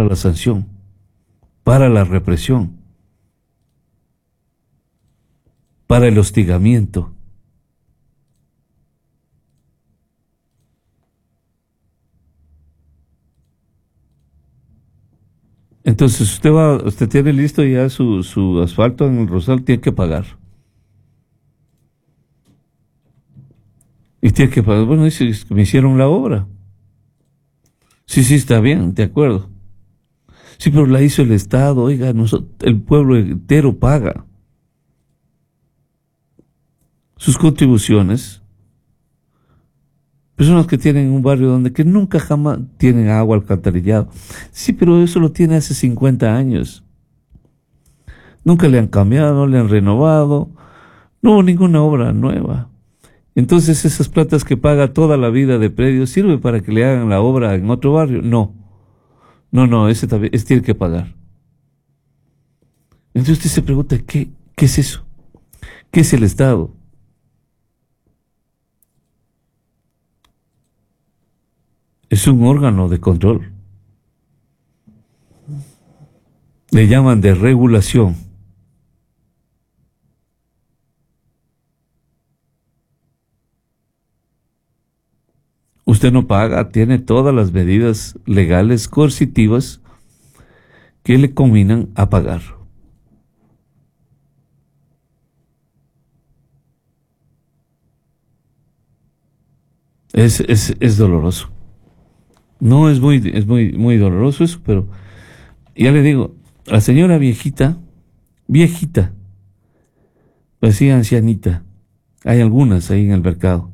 la sanción, para la represión, para el hostigamiento. Entonces usted tiene listo ya su asfalto en el Rosal, tiene que pagar. Y tiene que pagar. Bueno, dice que me hicieron la obra. Sí, está bien, de acuerdo. Sí, pero la hizo el Estado, oiga, el pueblo entero paga sus contribuciones. Personas que tienen un barrio donde que nunca jamás tienen agua, alcantarillado. Sí, pero eso lo tiene hace 50 años. Nunca le han cambiado, no le han renovado. No hubo ninguna obra nueva. Entonces esas platas que paga toda la vida de predio, ¿sirve para que le hagan la obra en otro barrio? No, ese también tiene que pagar. Entonces usted se pregunta, ¿qué es eso? ¿Qué es el Estado? Es un órgano de control. Le llaman de regulación. Usted no paga, tiene todas las medidas legales coercitivas que le combinan a pagar. Es doloroso. No es muy doloroso eso, pero ya le digo, la señora viejita, parecía ancianita. Hay algunas ahí en el mercado.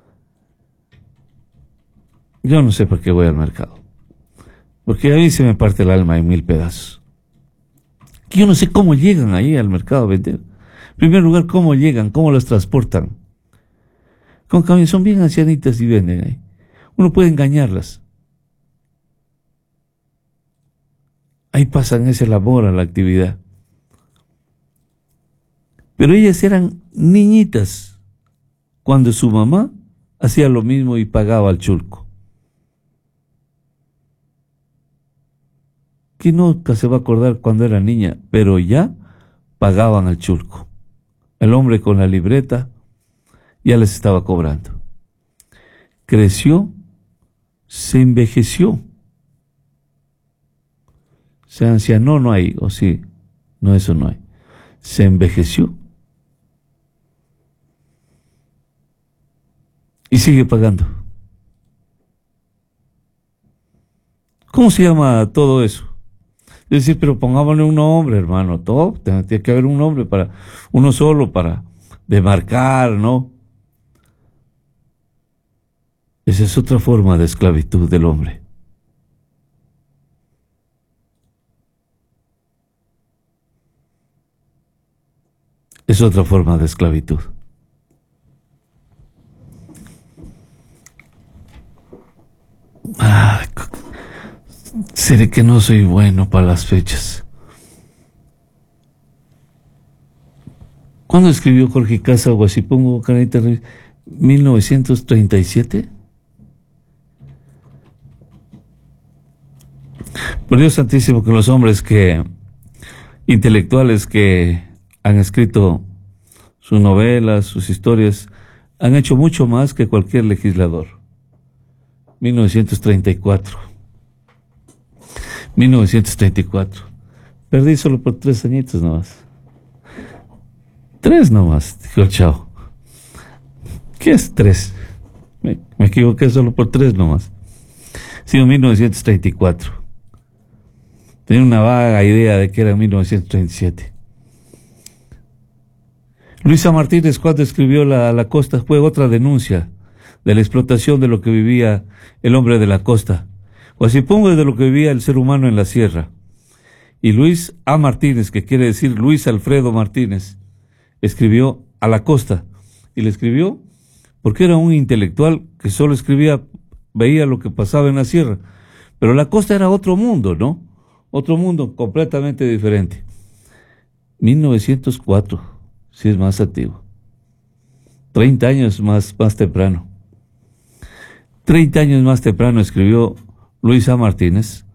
Yo no sé por qué voy al mercado. Porque a mí se me parte el alma en 1000 pedazos. Yo no sé cómo llegan ahí al mercado a vender. En primer lugar, cómo llegan, cómo las transportan. Con camiones, son bien ancianitas y venden ahí. Uno puede engañarlas. Ahí pasan ese labor a la actividad. Pero ellas eran niñitas cuando su mamá hacía lo mismo y pagaba al chulco. Que nunca se va a acordar cuando era niña, pero ya pagaban al chulco. El hombre con la libreta ya les estaba cobrando. Creció, se envejeció. Se ancianó, no hay, o sí, no, eso no hay. Se envejeció. Y sigue pagando. ¿Cómo se llama todo eso? Es decir, pero pongámosle un nombre, hermano. Todo tiene que haber un nombre para uno solo, para demarcar, ¿no? Esa es otra forma de esclavitud del hombre. Es otra forma de esclavitud. Seré que no soy bueno para las fechas. ¿Cuándo escribió Jorge Casa Guasipongo Canita? ¿1937? Por Dios santísimo, que los hombres intelectuales que han escrito sus novelas, sus historias, han hecho mucho más que cualquier legislador. 1934. Perdí solo por 3 añitos nomás. 3 nomás, dijo el chavo. ¿Qué es 3? Me equivoqué solo por 3 nomás. Sí, en 1934. Tenía una vaga idea de que era en 1937. Luisa Martínez, cuando escribió La Costa, fue otra denuncia de la explotación de lo que vivía el hombre de la costa. Guasipongo es de lo que vivía el ser humano en la sierra. Y Luis A. Martínez, que quiere decir Luis Alfredo Martínez, escribió A la Costa. Y le escribió porque era un intelectual que solo veía lo que pasaba en la sierra. Pero la costa era otro mundo, ¿no? Otro mundo completamente diferente. 1904, si es más antiguo. 30 años más temprano. 30 años más temprano escribió Luis A. Martínez